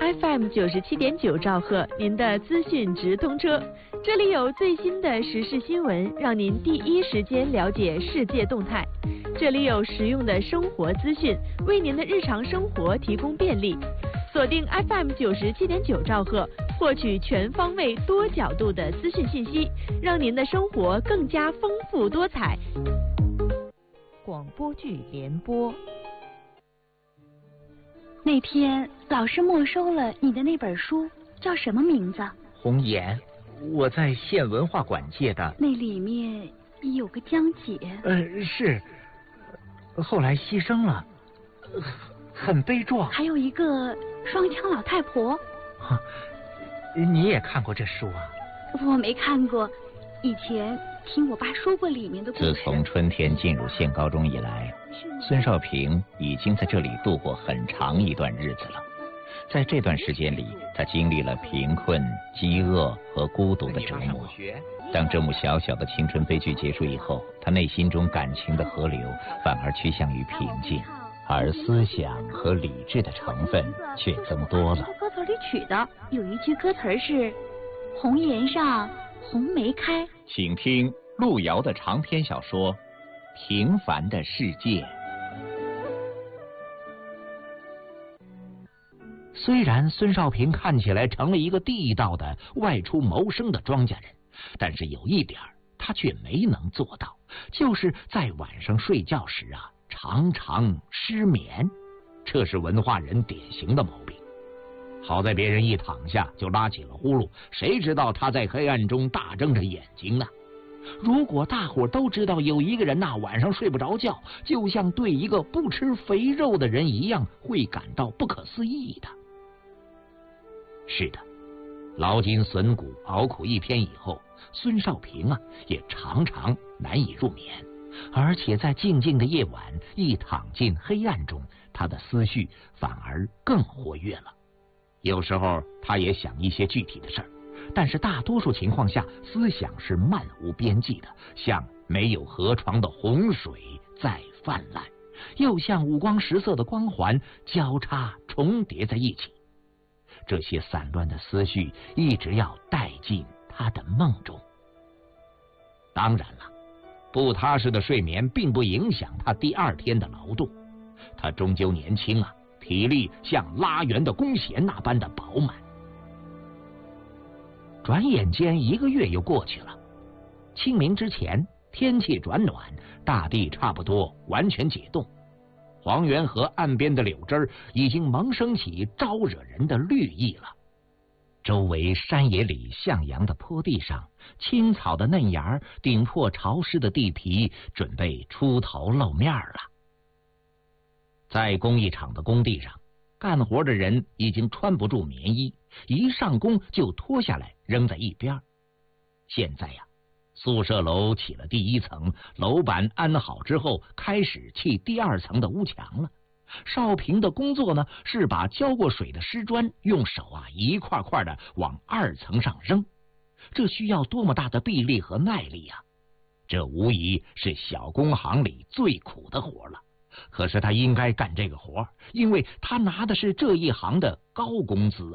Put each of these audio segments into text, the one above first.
FM 97.9兆赫，您的资讯直通车。这里有最新的时事新闻，让您第一时间了解世界动态。这里有实用的生活资讯，为您的日常生活提供便利。锁定 FM 97.9兆赫，获取全方位、多角度的资讯信息，让您的生活更加丰富多彩。广播剧联播。 那天老师没收了你的那本书，叫什么名字？ 红颜，我在县文化馆借的。 那里面有个江姐。 是，后来牺牲了，很悲壮。 还有一个双枪老太婆。 你也看过这书啊？ 我没看过，以前听我爸说过里面的故事。 自从春天进入县高中以来，孙少平已经在这里度过很长一段日子了。在这段时间里，他经历了贫困、饥饿和孤独的折磨。当这幕小小的青春悲剧结束以后，他内心中感情的河流反而趋向于平静，而思想和理智的成分却增多了。 歌词里取的有一句歌词是“红颜上红梅开”。 请听路遥的长篇小说《平凡的世界》。 虽然孙少平看起来成了一个地道的外出谋生的庄稼人，但是有一点他却没能做到，就是在晚上睡觉时常常失眠，这是文化人典型的毛病。好在别人一躺下就拉起了呼噜，谁知道他在黑暗中大睁着眼睛呢？如果大伙都知道有一个人晚上睡不着觉，就像对一个不吃肥肉的人一样，会感到不可思议的。是的，劳筋损骨熬苦一天以后，孙少平也常常难以入眠，而且在静静的夜晚，一躺进黑暗中，他的思绪反而更活跃了。有时候他也想一些具体的事儿，但是大多数情况下，思想是漫无边际的，像没有河床的洪水在泛滥，又像五光十色的光环交叉重叠在一起。这些散乱的思绪一直要带进他的梦中。当然了，不踏实的睡眠并不影响他第二天的劳动，他终究年轻体力像拉圆的弓弦那般的饱满。转眼间1个月又过去了，清明之前天气转暖，大地差不多完全解冻，黄源河岸边的柳枝已经萌生起招惹人的绿意了。周围山野里向阳的坡地上，青草的嫩芽顶破潮湿的地皮，准备出头露面了。在工艺厂的工地上，干活的人已经穿不住棉衣，一上工就脱下来扔在一边。现在宿舍楼起了第1层，楼板安好之后，开始砌第2层的屋墙了。少平的工作是把浇过水的湿砖用手一块块的往2层上扔，这需要多么大的臂力和耐力这无疑是小工行里最苦的活了。可是他应该干这个活，因为他拿的是这一行的高工资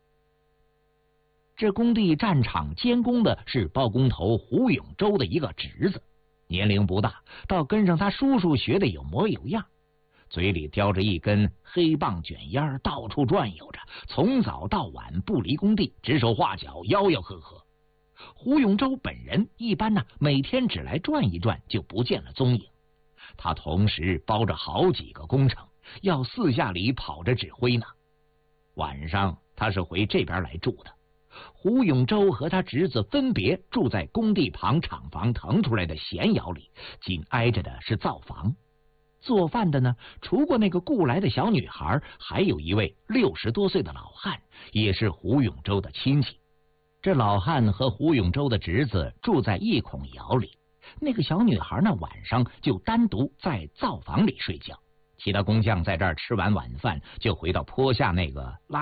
这工地战场监工的是包工头胡永洲的一个侄子，年龄不大，倒跟上他叔叔学的有模有样，嘴里叼着一根黑棒卷烟，到处转悠着，从早到晚不离工地，指手画脚，吆吆喝喝。胡永洲本人一般每天只来转一转就不见了踪影，他同时包着好几个工程，要四下里跑着指挥呢。晚上他是回这边来住的。胡永洲和他侄子分别住在工地旁厂房腾出来的闲窑里，紧挨着的是灶房。做饭的除过那个雇来的小女孩，还有一位60多岁的老汉，也是胡永洲的亲戚。这老汉和胡永洲的侄子住在一孔窑里，那个小女孩晚上就单独在灶房里睡觉，其他工匠在这儿吃完晚饭就回到坡下那个